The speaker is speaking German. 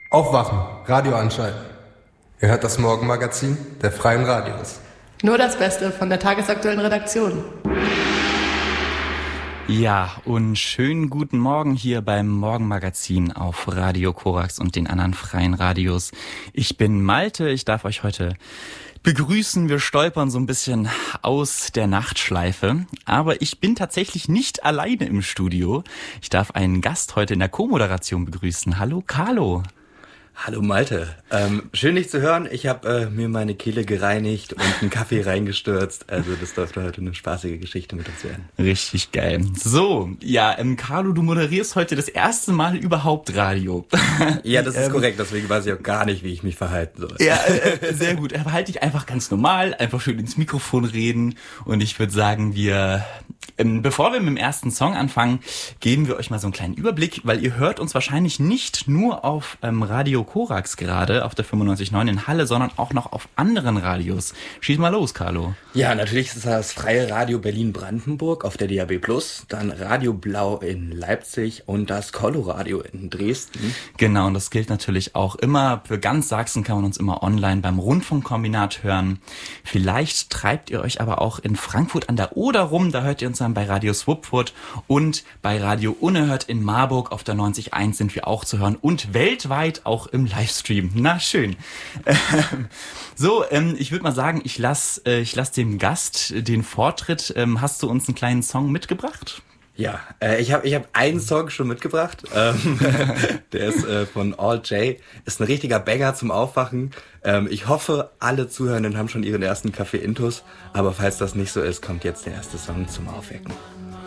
Aufwachen, Radio anschalten. Ihr hört das Morgenmagazin der Freien Radios. Nur das Beste von der tagesaktuellen Redaktion. Ja, und schönen guten Morgen hier beim Morgenmagazin auf Radio Korax und den anderen freien Radios. Ich bin Malte, ich darf euch heute begrüßen. Wir stolpern so ein bisschen aus der Nachtschleife, aber ich bin tatsächlich nicht alleine im Studio. Ich darf einen Gast heute in der Co-Moderation begrüßen. Hallo Carlo. Hallo Malte, schön dich zu hören. Ich habe mir meine Kehle gereinigt und einen Kaffee reingestürzt. Also das dürfte heute eine spaßige Geschichte mit uns werden. Richtig geil. So, ja, Carlo, du moderierst heute das erste Mal überhaupt Radio. Ja, das ist korrekt, deswegen weiß ich auch gar nicht, wie ich mich verhalten soll. Ja, sehr gut. Verhalte dich einfach ganz normal, einfach schön ins Mikrofon reden. Und ich würde sagen, bevor wir mit dem ersten Song anfangen, geben wir euch mal so einen kleinen Überblick, weil ihr hört uns wahrscheinlich nicht nur auf Radio Korax gerade, auf der 95.9 in Halle, sondern auch noch auf anderen Radios. Schieß mal los, Carlo. Ja, natürlich ist das Freie Radio Berlin-Brandenburg auf der DAB+, dann Radio Blau in Leipzig und das Coloradio in Dresden. Genau, und das gilt natürlich auch immer. Für ganz Sachsen kann man uns immer online beim Rundfunkkombinat hören. Vielleicht treibt ihr euch aber auch in Frankfurt an der Oder rum, da hört ihr uns dann bei Radio Swupfurt und bei Radio Unerhört in Marburg auf der 90.1 sind wir auch zu hören und weltweit auch im Livestream. Na schön. Ich würde mal sagen, ich lass dem Gast den Vortritt. Hast du uns einen kleinen Song mitgebracht? Ja, ich hab einen Song schon mitgebracht. Der ist von All J. Ist ein richtiger Banger zum Aufwachen. Ich hoffe, alle Zuhörenden haben schon ihren ersten Kaffee Intus. Aber falls das nicht so ist, kommt jetzt der erste Song zum Aufwecken.